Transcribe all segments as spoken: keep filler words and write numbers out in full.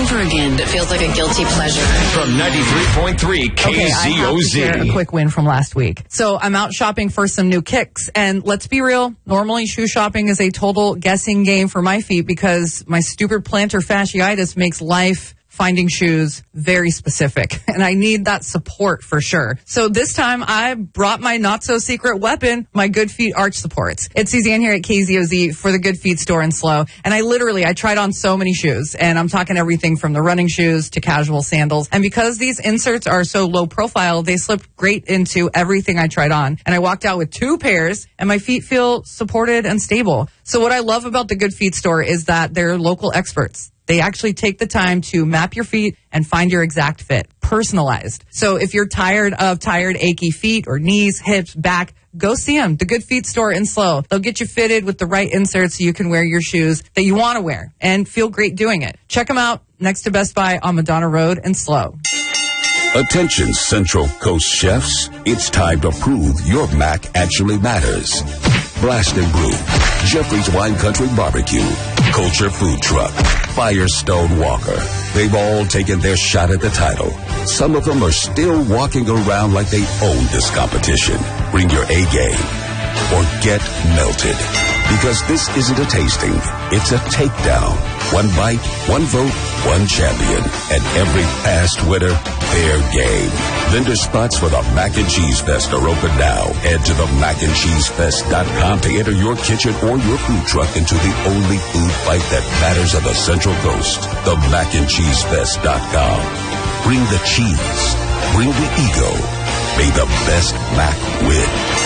over again, but feels like a guilty pleasure. From ninety-three point three K Z O Z. Okay, I have to share a quick win from last week. So I'm out shopping for some new kicks, and let's be real, normally shoe shopping is a total guessing game for my feet because my stupid plantar fasciitis makes life finding shoes very specific, and I need that support for sure. So this time I brought my not so secret weapon, my Good Feet arch supports. It's Suzanne here at K Z O Z for the Good Feet store in Slow, and I literally I tried on so many shoes, and I'm talking everything from the running shoes to casual sandals. And because these inserts are so low profile, they slip great into everything I tried on, and I walked out with two pairs, and my feet feel supported and stable. So what I love about the Good Feet store is that they're local experts. They actually take the time to map your feet and find your exact fit, personalized. So if you're tired of tired, achy feet or knees, hips, back, go see them. The Good Feet store in Slow. They'll get you fitted with the right inserts so you can wear your shoes that you want to wear and feel great doing it. Check them out next to Best Buy on Madonna Road in Slow. Attention Central Coast chefs, it's time to prove your mac actually matters. Blast and Brew, Jeffrey's Wine Country Barbecue, Culture Food Truck, Firestone Walker. They've all taken their shot at the title. Some of them are still walking around like they own this competition. Bring your A game or get melted. Because this isn't a tasting, it's a takedown. One bite, one vote, one champion. And every past winner, fair game. Vendor spots for the Mac and Cheese Fest are open now. Head to the mac and cheese fest dot com to enter your kitchen or your food truck into the only food fight that matters on the Central Coast. The mac and cheese fest dot com. Bring the cheese. Bring the ego. May the best Mac win.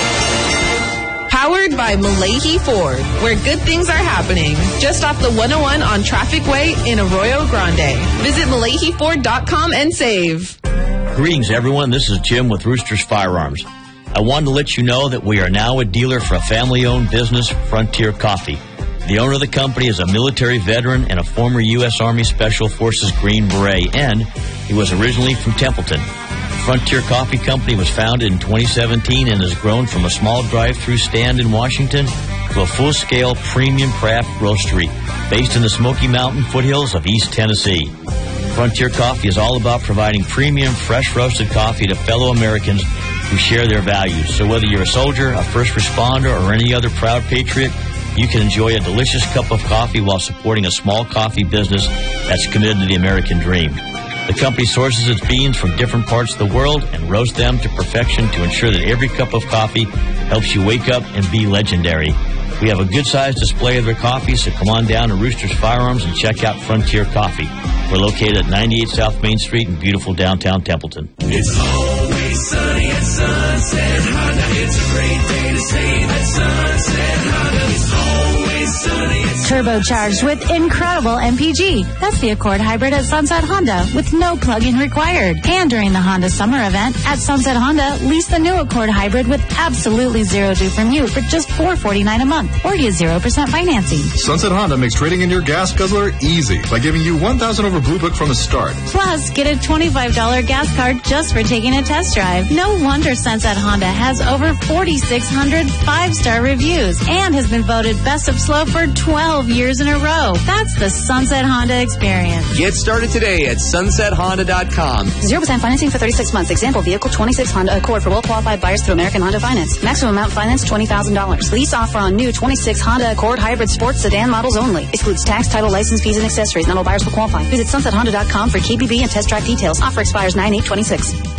Powered by Malahi Ford, where good things are happening. Just off the one oh one on Traffic Way in Arroyo Grande. Visit Malahi Ford dot com and save. Greetings, everyone. This is Jim with Roosters Firearms. I wanted to let you know that we are now a dealer for a family-owned business, Frontier Coffee. The owner of the company is a military veteran and a former U S Army Special Forces Green Beret, and he was originally from Templeton. Frontier Coffee Company was founded in twenty seventeen and has grown from a small drive-through stand in Washington to a full-scale premium craft roastery based in the Smoky Mountain foothills of East Tennessee. Frontier Coffee is all about providing premium, fresh roasted coffee to fellow Americans who share their values. So whether you're a soldier, a first responder, or any other proud patriot, you can enjoy a delicious cup of coffee while supporting a small coffee business that's committed to the American dream. The company sources its beans from different parts of the world and roasts them to perfection to ensure that every cup of coffee helps you wake up and be legendary. We have a good-sized display of their coffee, so come on down to Roosters Firearms and check out Frontier Coffee. We're located at ninety-eight South Main Street in beautiful downtown Templeton. It's always sunny at Sunset Honda. It's a great day to save at Sunset Honda. It's always sunny at Turbocharged with incredible M P G. That's the Accord Hybrid at Sunset Honda with no plug-in required. And during the Honda Summer Event at Sunset Honda, lease the new Accord Hybrid with absolutely zero due from you for just four hundred forty-nine dollars a month or get zero percent financing. Sunset Honda makes trading in your gas guzzler easy by giving you one thousand dollars over Blue Book from the start. Plus, get a twenty-five dollars gas card just for taking a test drive. No wonder Sunset Honda has over four thousand six hundred five-star reviews and has been voted Best of Slow for twelve years in a row. That's the Sunset Honda experience. Get started today at sunset honda dot com. zero percent financing for thirty-six months. Example, vehicle twenty-six Honda Accord for well-qualified buyers through American Honda Finance. Maximum amount financed twenty thousand dollars. Lease offer on new twenty-six Honda Accord Hybrid Sports Sedan models only. Excludes tax, title, license fees, and accessories. Not all buyers will qualify. Visit sunset honda dot com for K B B and test drive details. Offer expires nine eight twenty-six.